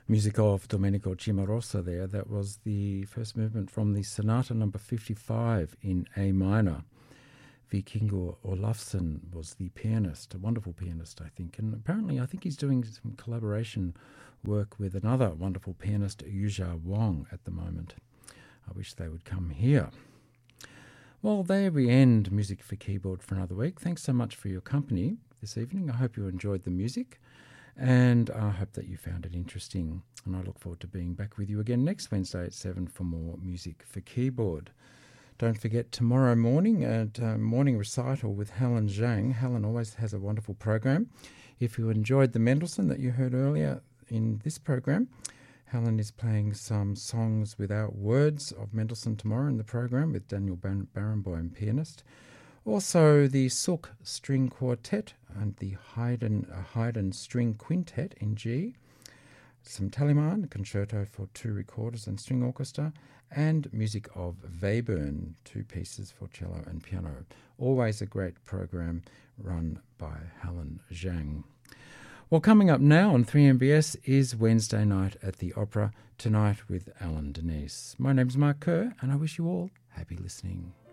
Music of Domenico Cimarosa there. That was the first movement from the Sonata number 55 in A minor. Vikingur Olafsson was the pianist, a wonderful pianist, I think. And apparently, I think he's doing some collaboration work with another wonderful pianist, Yuja Wong, at the moment. I wish they would come here. Well, there we end Music for Keyboard for another week. Thanks so much for your company this evening. I hope you enjoyed the music, and I hope that you found it interesting. And I look forward to being back with you again next Wednesday at 7 for more Music for Keyboard. Don't forget, tomorrow morning at Morning Recital with Helen Zhang. Helen always has a wonderful program. If you enjoyed the Mendelssohn that you heard earlier in this program, Helen is playing some songs without words of Mendelssohn tomorrow in the program with Daniel Barenboim, pianist. Also the Silk String Quartet and the Haydn String Quintet in G. Some Telemann, a concerto for 2 recorders and string orchestra, and music of Webern, 2 pieces for cello and piano. Always a great program run by Helen Zhang. Well, coming up now on 3MBS is Wednesday Night at the Opera, tonight with Alan Denise. My name's Mark Kerr, and I wish you all happy listening.